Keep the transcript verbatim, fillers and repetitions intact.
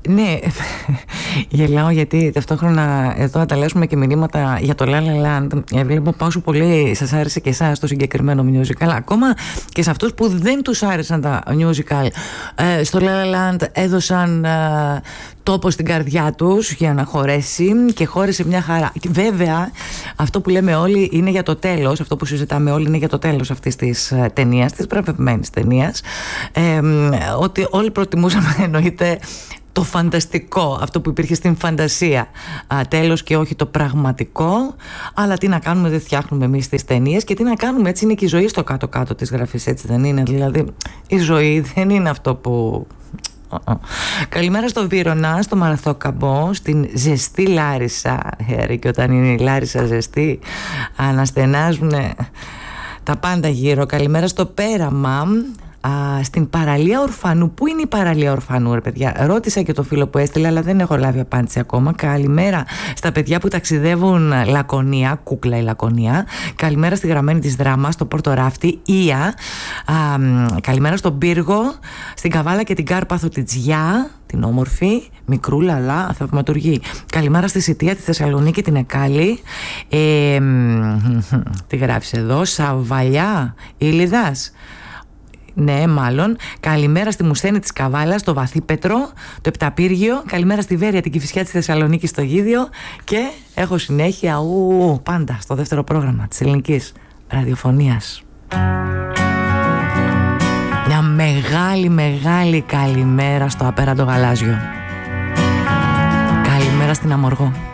Ναι, γελάω γιατί ταυτόχρονα εδώ ανταλλάσσουμε και μηνύματα για το La La Land. Βλέπω πόσο πολύ σας άρεσε και εσάς το συγκεκριμένο musical. Ακόμα και σε αυτούς που δεν τους άρεσαν τα musical, ε, στο La La Land έδωσαν ε, τόπο στην καρδιά τους για να χωρέσει και χώρεσε μια χαρά. Βέβαια, αυτό που λέμε όλοι είναι για το τέλος, αυτό που συζητάμε όλοι είναι για το τέλος αυτής της ε, ταινίας, της βραβευμένης ταινίας. Ε, ότι όλοι προτιμούσαμε, εννοείται, το φανταστικό, αυτό που υπήρχε στην φαντασία α, τέλος και όχι το πραγματικό. Αλλά τι να κάνουμε, δεν φτιάχνουμε εμείς τις ταινίες, και τι να κάνουμε, έτσι είναι και η ζωή στο κάτω-κάτω της γραφής, έτσι δεν είναι? Δηλαδή η ζωή δεν είναι αυτό που... Καλημέρα στο Βύρωνα, στο Μαραθώκαμπο, στην ζεστή Λάρισα. Έρη, και όταν είναι η Λάρισα ζεστή αναστενάζουν τα πάντα γύρω. Καλημέρα στο Πέραμα, Α, στην παραλία Ορφανού. Πού είναι η παραλία Ορφανού, ρε παιδιά? Ρώτησα και το φίλο που έστειλε, αλλά δεν έχω λάβει απάντηση ακόμα. Καλημέρα στα παιδιά που ταξιδεύουν Λακωνία, κούκλα η Λακωνία. Καλημέρα στη γραμμένη της Δράμα, στο Πόρτο Ράφτη, Ία. Α, καλημέρα στον Πύργο, στην Καβάλα και την Κάρπαθο τη Τζιά, την όμορφη, μικρούλα, αλλά θαυματουργή. Καλημέρα στη Σιτία, τη Θεσσαλονίκη, την Εκάλη. Ε, τι γράφεις εδώ? Σαβαλιά, Ήλιδας. Ναι, μάλλον. Καλημέρα στη Μουσθένη της Καβάλας, στο Βαθύπετρο, το Επταπύργιο. Καλημέρα στη Βέρεια, την Κηφισιά της Θεσσαλονίκης, στο Γίδιο. Και έχω συνέχεια ου, πάντα στο δεύτερο πρόγραμμα της ελληνικής ραδιοφωνίας. Μια μεγάλη μεγάλη καλημέρα στο απέραντο γαλάζιο. Καλημέρα στην Αμοργό.